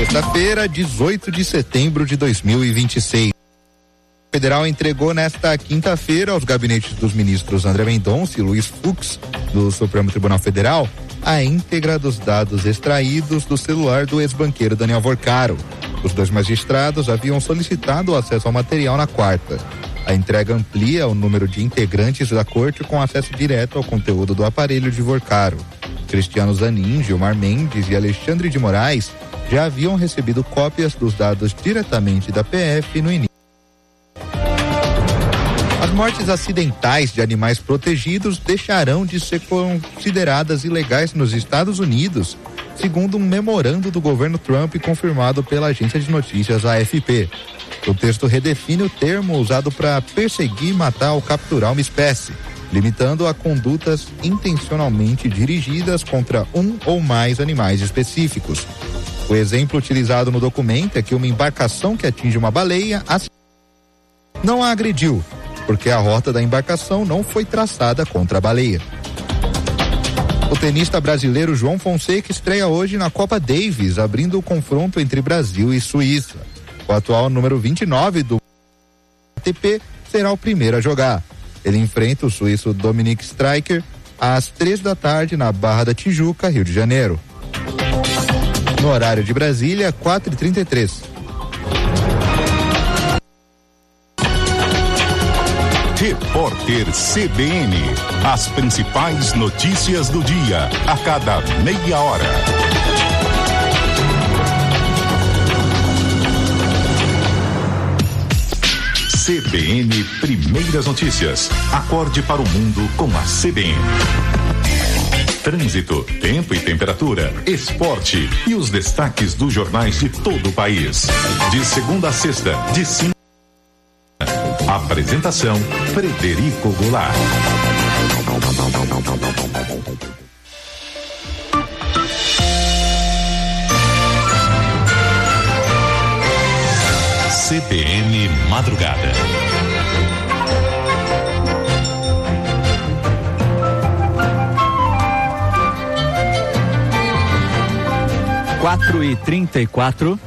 Sexta-feira, 18 de setembro de 2026. O federal entregou nesta quinta-feira aos gabinetes dos ministros André Mendonça e Luiz Fux, do Supremo Tribunal Federal, a íntegra dos dados extraídos do celular do ex-banqueiro Daniel Vorcaro. Os dois magistrados haviam solicitado o acesso ao material na quarta. A entrega amplia o número de integrantes da corte com acesso direto ao conteúdo do aparelho de Vorcaro. Cristiano Zanin, Gilmar Mendes e Alexandre de Moraes já haviam recebido cópias dos dados diretamente da PF no início. As mortes acidentais de animais protegidos deixarão de ser consideradas ilegais nos Estados Unidos, segundo um memorando do governo Trump confirmado pela agência de notícias AFP. O texto redefine o termo usado para perseguir, matar ou capturar uma espécie, limitando a condutas intencionalmente dirigidas contra um ou mais animais específicos. O exemplo utilizado no documento é que uma embarcação que atinge uma baleia não a agrediu, porque a rota da embarcação não foi traçada contra a baleia. O tenista brasileiro João Fonseca estreia hoje na Copa Davis, abrindo o confronto entre Brasil e Suíça. O atual número 29 do ATP será o primeiro a jogar. Ele enfrenta o suíço Dominic Striker às 15h na Barra da Tijuca, Rio de Janeiro. No horário de Brasília, 4h33. Repórter CBN. As principais notícias do dia, a cada meia hora. CBN Primeiras Notícias. Acorde para o mundo com a CBN. Trânsito, tempo e temperatura, esporte e os destaques dos jornais de todo o país. De segunda a sexta, de 5. Apresentação: Frederico Goulart. CBN Madrugada. Quatro e 34.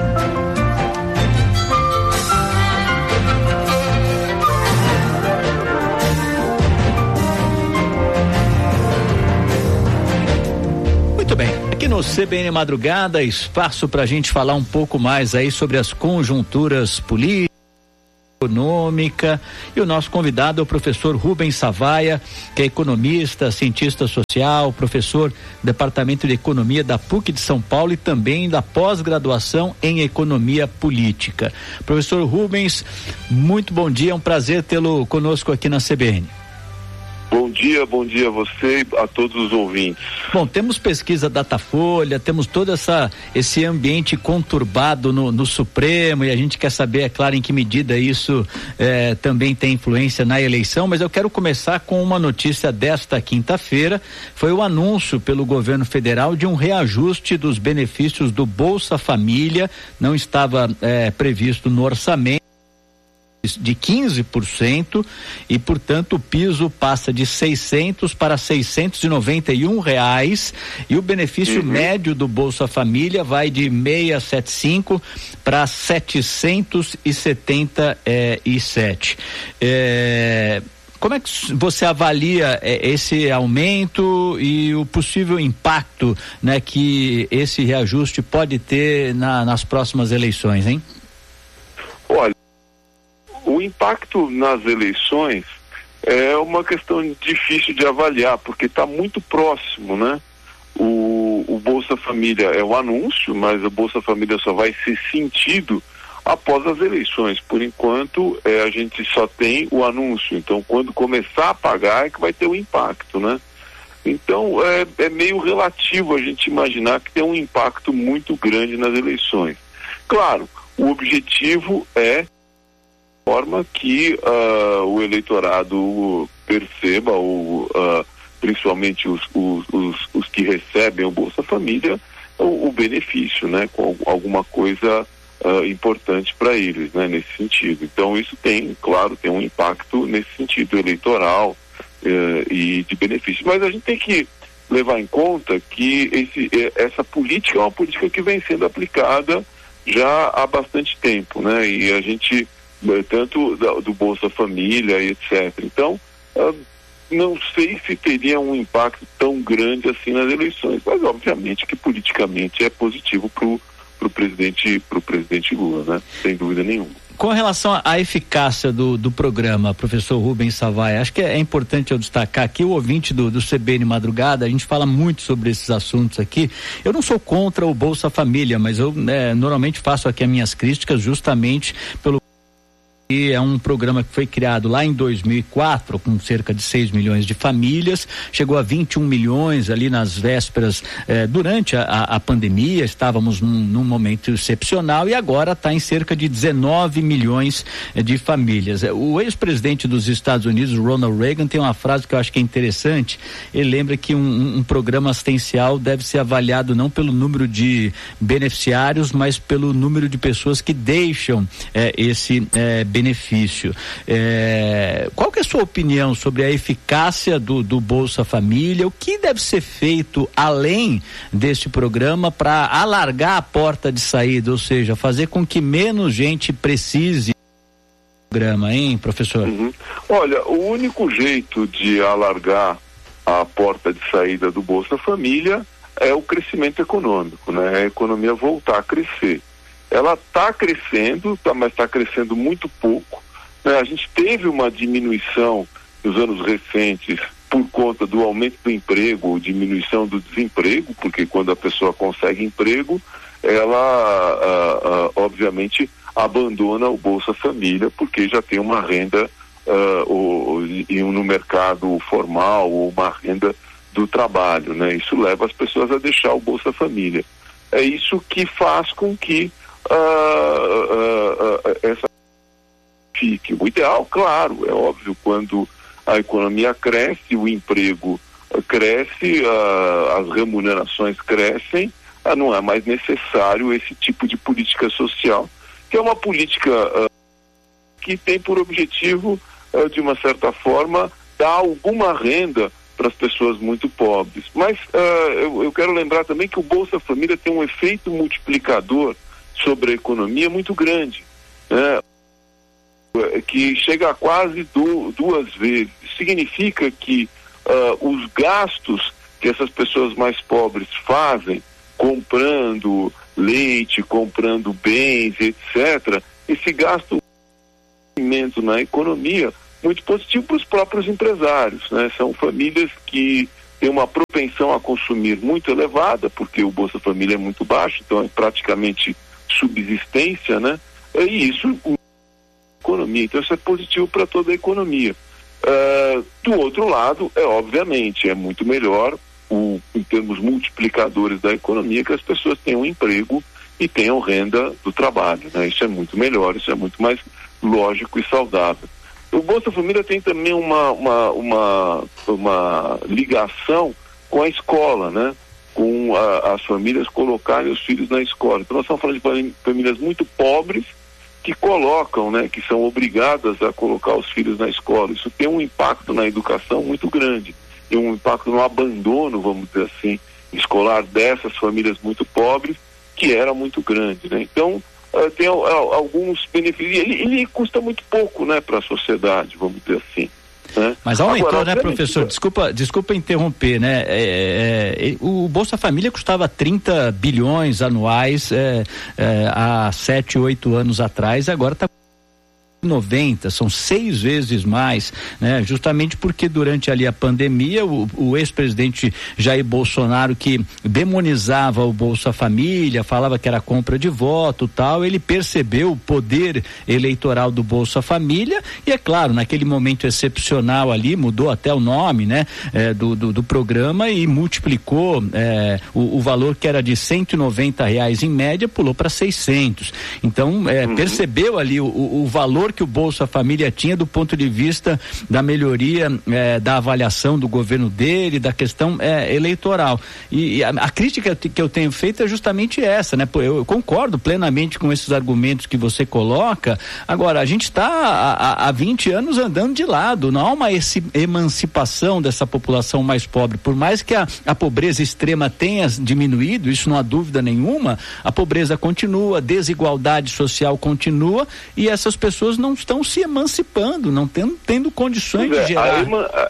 Muito bem, aqui no CBN Madrugada, espaço para a gente falar um pouco mais aí sobre as conjunturas políticas, econômica, e o nosso convidado é o professor Rubens Savaia, que é economista, cientista social, professor do Departamento de Economia da PUC de São Paulo e também da pós-graduação em Economia Política. Professor Rubens, muito bom dia, é um prazer tê-lo conosco aqui na CBN. Bom dia a você e a todos os ouvintes. Bom, temos pesquisa Datafolha, temos todo esse ambiente conturbado no Supremo, e a gente quer saber, é claro, em que medida isso também tem influência na eleição, mas eu quero começar com uma notícia desta quinta-feira. Foi o anúncio pelo governo federal de um reajuste dos benefícios do Bolsa Família, não estava previsto no orçamento, de 15%, e portanto o piso passa de 600 para R$691 e o benefício médio do Bolsa Família vai de 675 para 777. Como é que você avalia esse aumento e o possível impacto, né, que esse reajuste pode ter nas próximas eleições, hein? Olha, o impacto nas eleições é uma questão difícil de avaliar, porque está muito próximo, né? O Bolsa Família é um anúncio, mas o Bolsa Família só vai ser sentido após as eleições. Por enquanto, a gente só tem o anúncio. Então, quando começar a pagar é que vai ter o impacto, né? Então, é meio relativo a gente imaginar que tem um impacto muito grande nas eleições. Claro, o objetivo é forma que o eleitorado perceba, principalmente os que recebem o Bolsa Família, o benefício, né, com alguma coisa importante para eles, né, nesse sentido. Então isso tem um impacto nesse sentido eleitoral e de benefício. Mas a gente tem que levar em conta que essa política é uma política que vem sendo aplicada já há bastante tempo, né? E a gente, tanto do Bolsa Família e etc. Então, não sei se teria um impacto tão grande assim nas eleições, mas obviamente que politicamente é positivo pro presidente Lula, né? Sem dúvida nenhuma. Com relação à eficácia do programa, professor Rubens Savai, acho que é importante eu destacar aqui, o ouvinte do CBN Madrugada, a gente fala muito sobre esses assuntos aqui. Eu não sou contra o Bolsa Família, mas eu normalmente faço aqui as minhas críticas justamente pelo e é um programa que foi criado lá em 2004 com cerca de 6 milhões de famílias, chegou a 21 milhões ali nas vésperas durante a pandemia, estávamos num momento excepcional e agora está em cerca de 19 milhões de famílias. O ex-presidente dos Estados Unidos, Ronald Reagan, tem uma frase que eu acho que é interessante. Ele lembra que um programa assistencial deve ser avaliado não pelo número de beneficiários, mas pelo número de pessoas que deixam esse benefício. Qual que é a sua opinião sobre a eficácia do Bolsa Família? O que deve ser feito além deste programa para alargar a porta de saída, ou seja, fazer com que menos gente precise do programa, hein, professor? Olha, o único jeito de alargar a porta de saída do Bolsa Família é o crescimento econômico, né? A economia voltar a crescer. Ela está crescendo, mas está crescendo muito pouco, né? A gente teve uma diminuição nos anos recentes por conta do aumento do emprego, ou diminuição do desemprego, porque quando a pessoa consegue emprego, ela obviamente abandona o Bolsa Família, porque já tem uma renda no mercado formal, ou uma renda do trabalho, né? Isso leva as pessoas a deixar o Bolsa Família. É isso que faz com que essa fique. O ideal, claro, é óbvio, quando a economia cresce, o emprego cresce, as remunerações crescem, não é mais necessário esse tipo de política social, que é uma política que tem por objetivo, de uma certa forma, dar alguma renda para as pessoas muito pobres. Mas eu quero lembrar também que o Bolsa Família tem um efeito multiplicador sobre a economia muito grande, né? Que chega a quase duas vezes. Significa que os gastos que essas pessoas mais pobres fazem, comprando leite, comprando bens, etc., esse gasto na economia muito positivo para os próprios empresários, né? São famílias que têm uma propensão a consumir muito elevada, porque o Bolsa Família é muito baixo, então é praticamente subsistência, né? E isso economia, então isso é positivo para toda a economia. Do outro lado, obviamente, é muito melhor em termos multiplicadores da economia, que as pessoas tenham emprego e tenham renda do trabalho, né? Isso é muito melhor, isso é muito mais lógico e saudável. O Bolsa Família tem também uma ligação com a escola, né? Com as famílias colocarem os filhos na escola. Então nós estamos falando de famílias muito pobres que colocam, né? Que são obrigadas a colocar os filhos na escola. Isso tem um impacto na educação muito grande, tem um impacto no abandono, vamos dizer assim, escolar dessas famílias muito pobres, que era muito grande, né? Então tem alguns benefícios. Ele custa muito pouco, né, para a sociedade, vamos dizer assim. Né? Mas aumentou, agora, né, professor? Desculpa interromper, né? O Bolsa Família custava 30 bilhões anuais há 7, 8 anos atrás, agora está 90, são 6 vezes mais, né? Justamente porque durante ali a pandemia o ex-presidente Jair Bolsonaro, que demonizava o Bolsa Família, falava que era compra de voto, tal, ele percebeu o poder eleitoral do Bolsa Família e, é claro, naquele momento excepcional ali, mudou até o nome, né? Do programa e multiplicou o valor que era de R$190 em média, pulou para 600. Então, percebeu ali o valor que o Bolsa Família tinha do ponto de vista da melhoria da avaliação do governo dele, da questão eleitoral. E a crítica que eu tenho feito é justamente essa, né? Eu concordo plenamente com esses argumentos que você coloca. Agora, a gente está há 20 anos andando de lado, não há uma emancipação dessa população mais pobre. Por mais que a pobreza extrema tenha diminuído, isso não há dúvida nenhuma, a pobreza continua, a desigualdade social continua e essas pessoas não estão se emancipando, não tendo condições de gerar.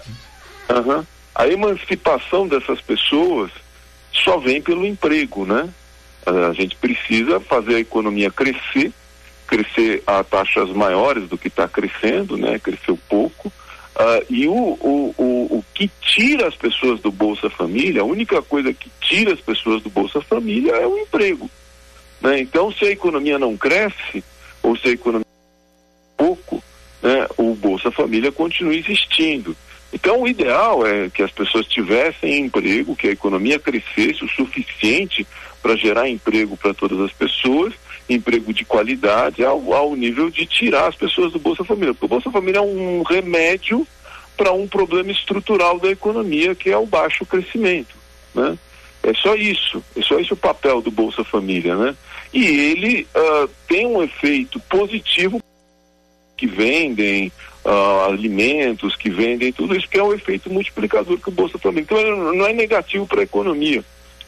A emancipação dessas pessoas só vem pelo emprego, né? A gente precisa fazer a economia crescer a taxas maiores do que está crescendo, né? Cresceu pouco. E o que tira as pessoas do Bolsa Família, a única coisa que tira as pessoas do Bolsa Família é o emprego, né? Então, se a economia não cresce, ou se a economia pouco, né, o Bolsa Família continua existindo. Então, o ideal é que as pessoas tivessem emprego, que a economia crescesse o suficiente para gerar emprego para todas as pessoas, emprego de qualidade, ao nível de tirar as pessoas do Bolsa Família. Porque o Bolsa Família é um remédio para um problema estrutural da economia, que é o baixo crescimento, né? É só isso o papel do Bolsa Família, né? E ele tem um efeito positivo, que vendem alimentos, que vendem tudo isso, que é o efeito multiplicador que o Bolsa Família. Então, não é negativo para a economia.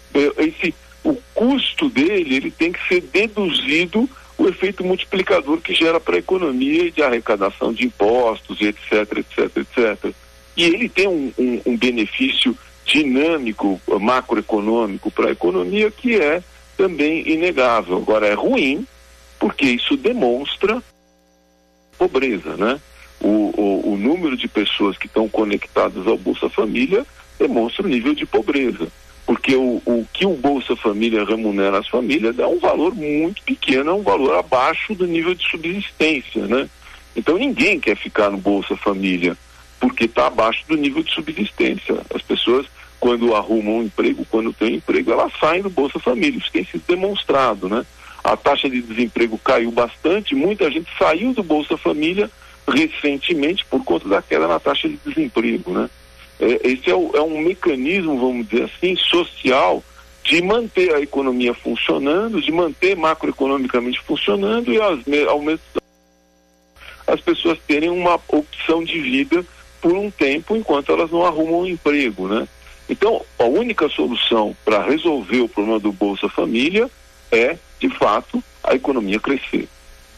O custo dele, ele tem que ser deduzido o efeito multiplicador que gera para a economia e de arrecadação de impostos, e etc, etc, etc. E ele tem um benefício dinâmico, macroeconômico para a economia, que é também inegável. Agora, é ruim, porque isso demonstra pobreza, né? O número de pessoas que estão conectadas ao Bolsa Família demonstra o nível de pobreza. Porque o que o Bolsa Família remunera às famílias é um valor muito pequeno, é um valor abaixo do nível de subsistência, né? Então ninguém quer ficar no Bolsa Família, porque está abaixo do nível de subsistência. As pessoas, quando arrumam um emprego, quando têm um emprego, elas saem do Bolsa Família. Isso tem sido demonstrado, né? A taxa de desemprego caiu bastante, muita gente saiu do Bolsa Família recentemente por conta da queda na taxa de desemprego, né? Esse é um mecanismo, vamos dizer assim, social, de manter a economia funcionando, de manter macroeconomicamente funcionando e ao mesmo tempo as pessoas terem uma opção de vida por um tempo enquanto elas não arrumam um emprego, né? Então, a única solução para resolver o problema do Bolsa Família é, de fato, a economia crescer.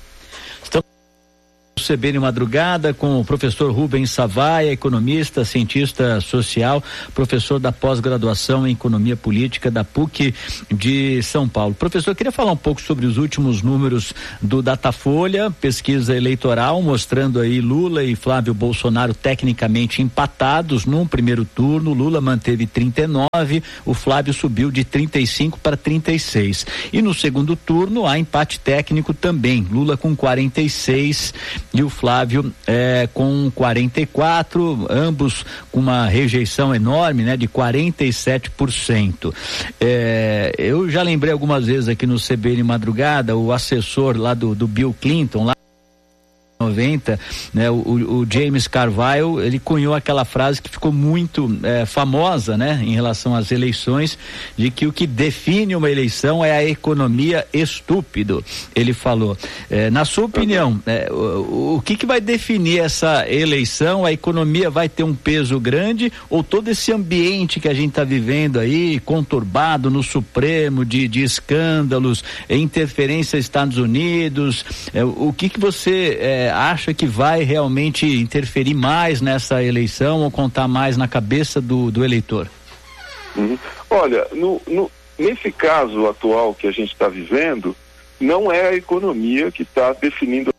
CBN Madrugada com o professor Rubens Savaia, economista, cientista social, professor da pós-graduação em Economia Política da PUC de São Paulo. Professor, eu queria falar um pouco sobre os últimos números do Datafolha, pesquisa eleitoral, mostrando aí Lula e Flávio Bolsonaro tecnicamente empatados num primeiro turno. Lula manteve 39, o Flávio subiu de 35 para 36. E no segundo turno há empate técnico também, Lula com 46 e o Flávio com 44, ambos com uma rejeição enorme, né, de 47%. Eu já lembrei algumas vezes aqui no CBN Madrugada, o assessor lá do Bill Clinton, lá 90, né, o James Carville, ele cunhou aquela frase que ficou muito famosa, né, em relação às eleições, de que o que define uma eleição é a economia estúpido, ele falou. Na sua opinião, o que vai definir essa eleição? A economia vai ter um peso grande ou todo esse ambiente que a gente está vivendo aí, conturbado no Supremo, de escândalos, interferência dos Estados Unidos, o que você acha que vai realmente interferir mais nessa eleição ou contar mais na cabeça do eleitor? Olha, nesse caso atual que a gente está vivendo, não é a economia que está definindo,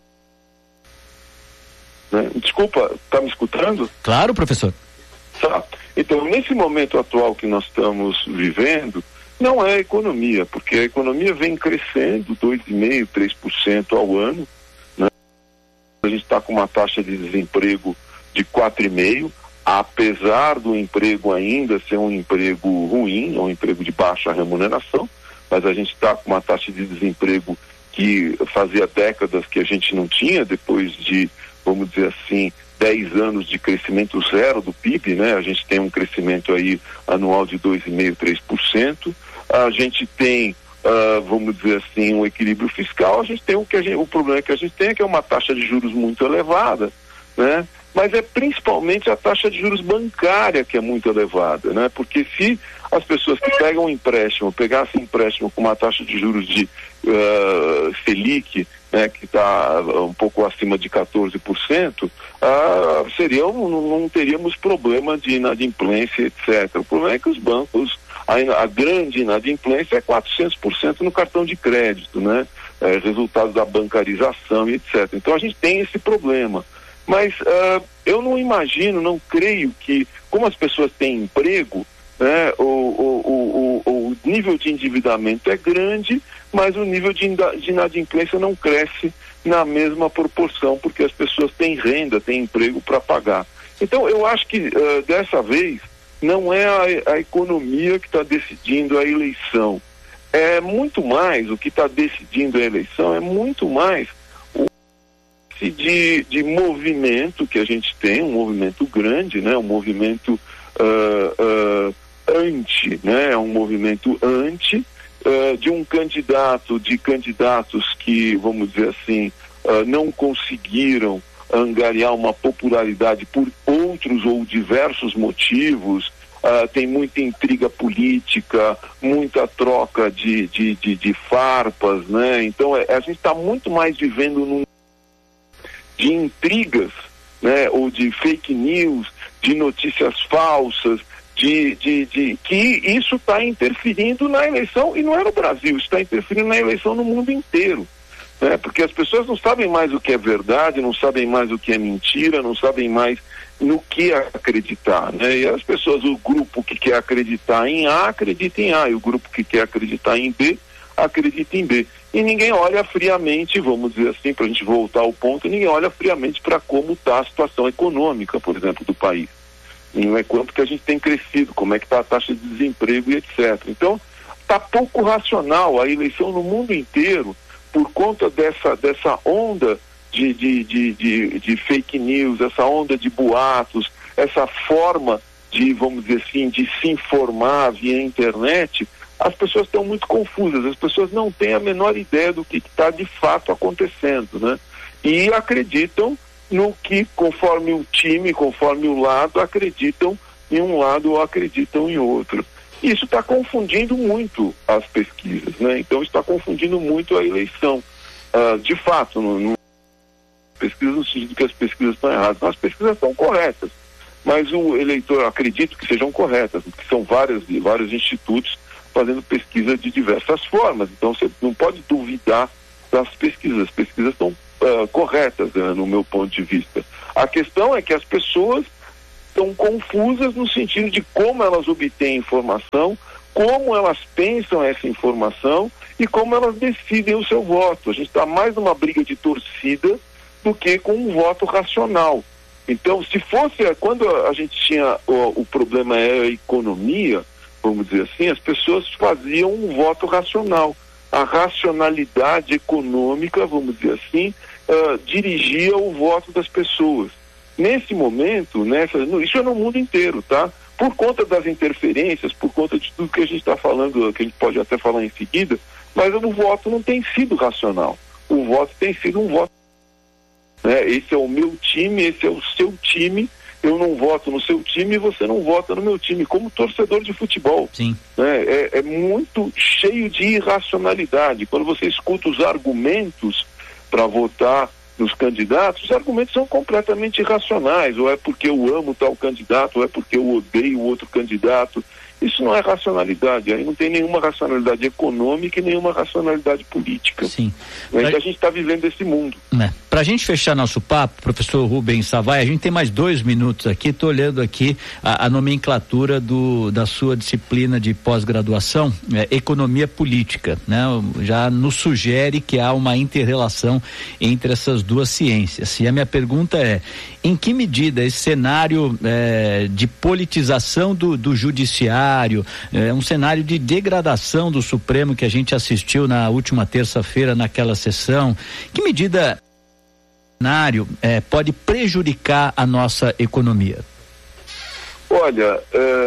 né? Desculpa, está me escutando? Claro, professor. Tá. Então, nesse momento atual que nós estamos vivendo, não é a economia, porque a economia vem crescendo 2,5%, 3% ao ano. A gente está com uma taxa de desemprego de 4,5%, apesar do emprego ainda ser um emprego ruim, um emprego de baixa remuneração, mas a gente está com uma taxa de desemprego que fazia décadas que a gente não tinha, depois de, vamos dizer assim, 10 anos de crescimento zero do PIB, né? A gente tem um crescimento aí anual de 2,5%, 3%. A gente tem, vamos dizer assim, um equilíbrio fiscal. A gente tem o problema que a gente tem é que é uma taxa de juros muito elevada, né? Mas é principalmente a taxa de juros bancária que é muito elevada, né? Porque se as pessoas que pegam um empréstimo, pegassem empréstimo com uma taxa de juros de Selic, né, que está um pouco acima de 14%, não teríamos problema de inadimplência, etc. O problema é que os bancos, a grande inadimplência é 400% no cartão de crédito, né? Resultado da bancarização e etc. Então a gente tem esse problema. Mas eu não imagino, não creio que, como as pessoas têm emprego, né, o nível de endividamento é grande, mas o nível de inadimplência não cresce na mesma proporção, porque as pessoas têm renda, têm emprego para pagar. Então eu acho que dessa vez não é a economia que está decidindo a eleição. É muito mais, o que está decidindo a eleição é muito mais de movimento que a gente tem, um movimento grande, né? Um movimento um movimento anti de um de candidatos que, vamos dizer assim, não conseguiram angariar uma popularidade por outros ou diversos motivos. Tem muita intriga política, muita troca de farpas, né? Então a gente está muito mais vivendo de intrigas, né? Ou de fake news, de notícias falsas, que isso está interferindo na eleição, e não é no Brasil, isso está interferindo na eleição no mundo inteiro, né? Porque as pessoas não sabem mais o que é verdade, não sabem mais o que é mentira, não sabem mais no que acreditar, né? E as pessoas, o grupo que quer acreditar em A, acredita em A, e o grupo que quer acreditar em B, acredita em B. E ninguém olha friamente, vamos dizer assim, para a gente voltar ao ponto, ninguém olha friamente para como está a situação econômica, por exemplo, do país. Não é quanto que a gente tem crescido, como é que está a taxa de desemprego e etc. Então, está pouco racional a eleição no mundo inteiro, por conta dessa onda de fake news, essa onda de boatos, essa forma de, vamos dizer assim, de se informar via internet. As pessoas estão muito confusas, as pessoas não têm a menor ideia do que está de fato acontecendo, né? E acreditam no que, conforme o time, conforme o lado, acreditam em um lado ou acreditam em outro. Isso está confundindo muito as pesquisas, né? Então está confundindo muito a eleição. De fato, pesquisas no sentido que as pesquisas estão erradas. As pesquisas estão corretas, mas o eleitor, acredito que sejam corretas, porque são vários institutos fazendo pesquisa de diversas formas. Então você não pode duvidar das pesquisas. As pesquisas estão corretas, né, no meu ponto de vista. A questão é que as pessoas estão confusas no sentido de como elas obtêm informação, como elas pensam essa informação e como elas decidem o seu voto. A gente está mais numa briga de torcida do que com um voto racional. Então, se fosse, quando a gente tinha o problema é a economia, vamos dizer assim, as pessoas faziam um voto racional. A racionalidade econômica, vamos dizer assim, dirigia o voto das pessoas. Nesse momento, isso é no mundo inteiro, tá? Por conta das interferências, por conta de tudo que a gente está falando, que a gente pode até falar em seguida, mas o voto não tem sido racional. O voto tem sido um voto, né? Esse é o meu time, esse é o seu time, eu não voto no seu time e você não vota no meu time, como torcedor de futebol. Sim. Né? É muito cheio de irracionalidade. Quando você escuta os argumentos para votar nos candidatos, os argumentos são completamente irracionais, ou é porque eu amo tal candidato, ou é porque eu odeio o outro candidato. Isso não é racionalidade, aí não tem nenhuma racionalidade econômica e nenhuma racionalidade política. Sim. Mas a gente está vivendo esse mundo. Para a gente fechar nosso papo, professor Rubens Savai, a gente tem mais 2 minutos aqui, estou olhando aqui a nomenclatura da sua disciplina de pós-graduação, Economia Política, né? Já nos sugere que há uma inter-relação entre essas duas ciências. E a minha pergunta é, em que medida esse cenário de politização do judiciário, judiciário, um cenário de degradação do Supremo que a gente assistiu na última terça-feira naquela sessão. Que medida pode prejudicar a nossa economia? Olha,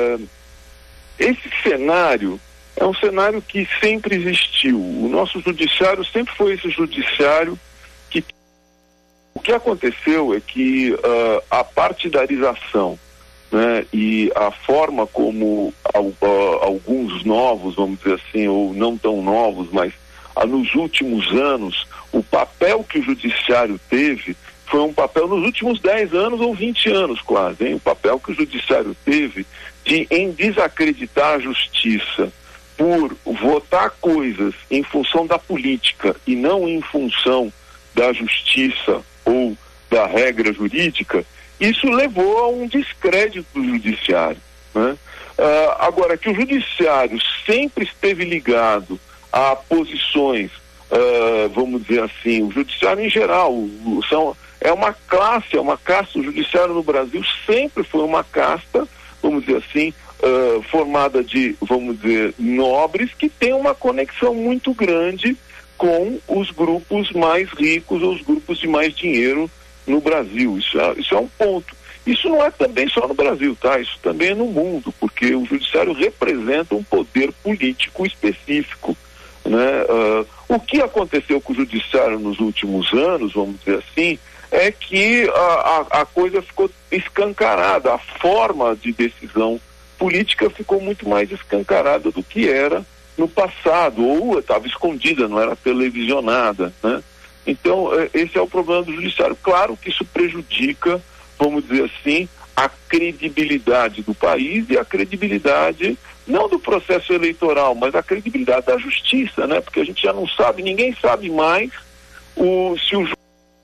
esse cenário é um cenário que sempre existiu. O nosso judiciário sempre foi esse judiciário que... O que aconteceu é que a partidarização, né, e a forma como alguns novos, vamos dizer assim, ou não tão novos, mas nos últimos anos, o papel que o judiciário teve foi um papel nos últimos 10 anos ou 20 anos quase, hein? O papel que o judiciário teve em desacreditar a justiça por votar coisas em função da política e não em função da justiça ou da regra jurídica, isso levou a um descrédito do judiciário, né? Agora, que o judiciário sempre esteve ligado a posições, vamos dizer assim, o judiciário em geral, é uma casta, o judiciário no Brasil sempre foi uma casta, vamos dizer assim, formada de, vamos dizer, nobres que tem uma conexão muito grande com os grupos mais ricos ou os grupos de mais dinheiro no Brasil. Isso é um ponto. Isso não é também só no Brasil, tá? Isso também é no mundo, porque o judiciário representa um poder político específico, né? O que aconteceu com o judiciário nos últimos anos, vamos dizer assim, é que a coisa ficou escancarada, a forma de decisão política ficou muito mais escancarada do que era no passado, ou estava escondida, não era televisionada, né? Então, esse é o problema do judiciário. Claro que isso prejudica, vamos dizer assim, a credibilidade do país e a credibilidade, não do processo eleitoral, mas a credibilidade da justiça, né? Porque a gente já não sabe, ninguém sabe mais se o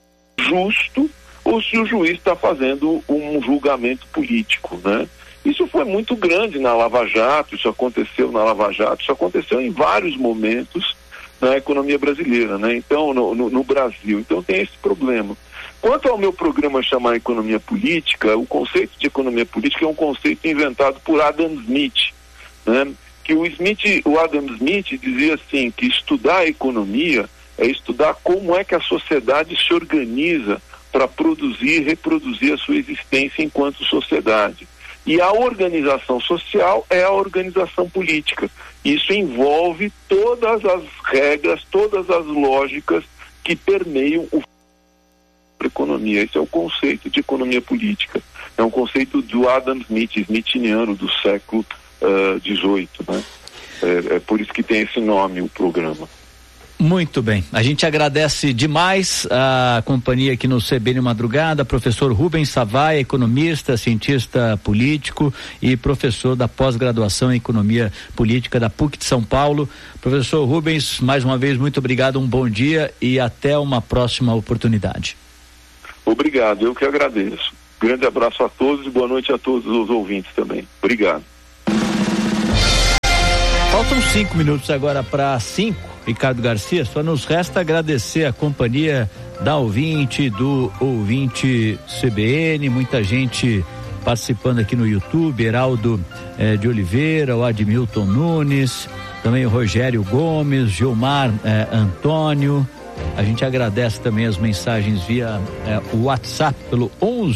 justo ou se o juiz está fazendo um julgamento político, né? Isso foi muito grande na Lava Jato, isso aconteceu na Lava Jato, isso aconteceu em vários momentos na economia brasileira, né? Então, no Brasil. Então tem esse problema. Quanto ao meu programa chamar Economia Política, o conceito de economia política é um conceito inventado por Adam Smith, né? Que o Adam Smith dizia assim, que estudar a economia é estudar como é que a sociedade se organiza para produzir e reproduzir a sua existência enquanto sociedade. E a organização social é a organização política. Isso envolve todas as regras, todas as lógicas que permeiam a economia. Esse é o conceito de economia política. É um conceito do Adam Smith, smithiniano do século XVIII, né? É por isso que tem esse nome, o programa. Muito bem, a gente agradece demais a companhia aqui no CBN Madrugada, professor Rubens Savaia, economista, cientista político e professor da pós-graduação em Economia Política da PUC de São Paulo. Professor Rubens, mais uma vez, muito obrigado, um bom dia e até uma próxima oportunidade. Obrigado, eu que agradeço. Grande abraço a todos e boa noite a todos os ouvintes também. Obrigado. Faltam 5 minutos agora para 5. Ricardo Garcia, só nos resta agradecer a companhia da ouvinte, do ouvinte CBN, muita gente participando aqui no YouTube, Heraldo de Oliveira, o Admilton Nunes, também o Rogério Gomes, Gilmar Antônio. A gente agradece também as mensagens via o WhatsApp pelo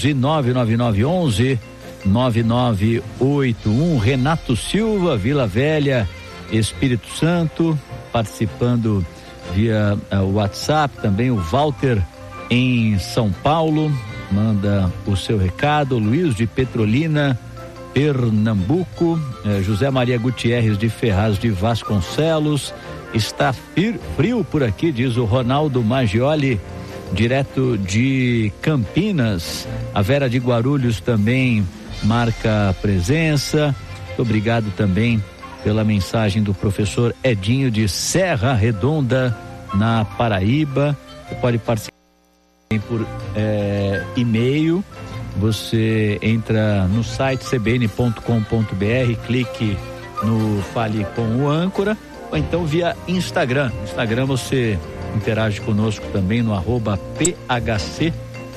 11-9981, Renato Silva, Vila Velha, Espírito Santo, participando via o WhatsApp, também o Walter em São Paulo, manda o seu recado, Luiz de Petrolina, Pernambuco, José Maria Gutierrez de Ferraz de Vasconcelos, está frio por aqui, diz o Ronaldo Maggioli, direto de Campinas, a Vera de Guarulhos também marca a presença, muito obrigado também pela mensagem do professor Edinho de Serra Redonda, na Paraíba. Você pode participar por e-mail, você entra no site cbn.com.br, clique no Fale com o Âncora, ou então via Instagram. você interage conosco também no @PHC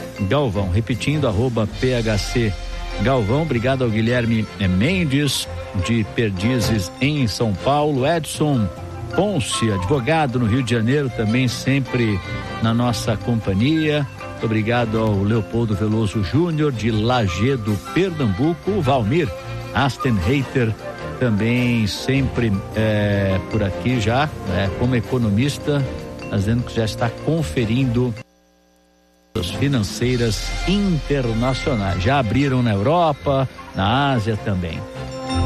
Galvão, repetindo, @PHC Galvão. Obrigado ao Guilherme Mendes, de Perdizes, em São Paulo. Edson Ponce, advogado no Rio de Janeiro, também sempre na nossa companhia. Muito obrigado ao Leopoldo Veloso Júnior, de Lagedo, Pernambuco. O Valmir Astenreiter, também sempre por aqui já, como economista, dizendo que já está conferindo as financeiras internacionais. Já abriram na Europa, na Ásia também.